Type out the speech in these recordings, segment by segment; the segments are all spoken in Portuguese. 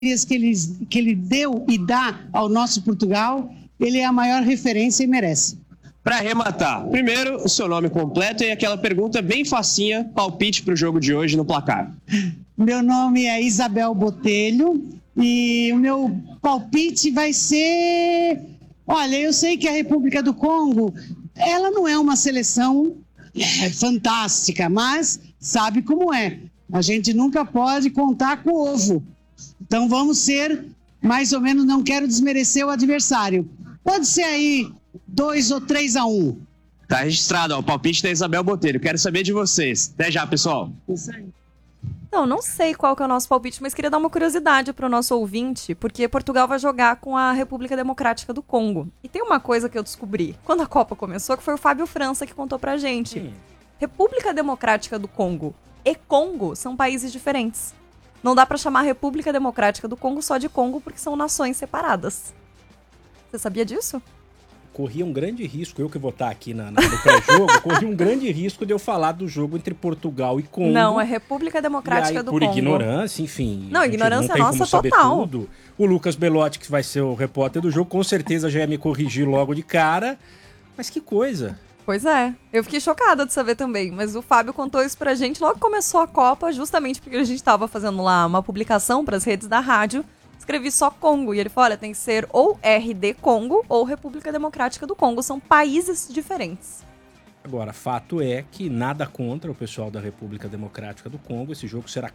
que ele deu e dá ao nosso Portugal, ele é a maior referência e merece. Para arrematar, primeiro o seu nome completo e aquela pergunta bem facinha, palpite para o jogo de hoje no placar. Meu nome é Isabel Botelho e o meu palpite vai ser... Olha, eu sei que a República do Congo, ela não é uma seleção fantástica, mas sabe como é. A gente nunca pode contar com o ovo. Então vamos ser, mais ou menos, não quero desmerecer o adversário. Pode ser aí 2 ou 3-1. Tá registrado, ó, o palpite da Isabel Botelho. Quero saber de vocês. Até já, pessoal. Isso aí. Não sei qual que é o nosso palpite, mas queria dar uma curiosidade para o nosso ouvinte, porque Portugal vai jogar com a República Democrática do Congo. E tem uma coisa que eu descobri quando a Copa começou, que foi o Fábio França que contou pra gente. República Democrática do Congo e Congo são países diferentes. Não dá pra chamar República Democrática do Congo só de Congo, porque são nações separadas. Você sabia disso? Corria um grande risco, eu que vou estar aqui no pré-jogo, corria um grande risco de eu falar do jogo entre Portugal e Congo. Não, é República Democrática aí, do por Congo. Por ignorância, enfim. Não, ignorância não nossa total. Tudo. O Lucas Belotti, que vai ser o repórter do jogo, com certeza já ia me corrigir logo de cara. Mas que coisa. Pois é, eu fiquei chocada de saber também, mas o Fábio contou isso pra gente logo que começou a Copa, justamente porque a gente tava fazendo lá uma publicação pras redes da rádio. Escrevi só Congo, e ele falou, olha, tem que ser ou RD Congo ou República Democrática do Congo, são países diferentes. Agora, fato é que nada contra o pessoal da República Democrática do Congo, esse jogo será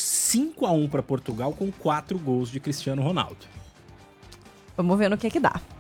5-1 para Portugal com 4 gols de Cristiano Ronaldo. Vamos ver no que dá.